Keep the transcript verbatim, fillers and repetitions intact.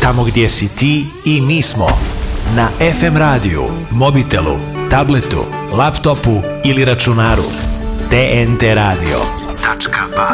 Tamo gdje si ti i mi smo. Na ef em radiju, mobitelu, tabletu, laptopu ili računaru. te en te radio tačka ba.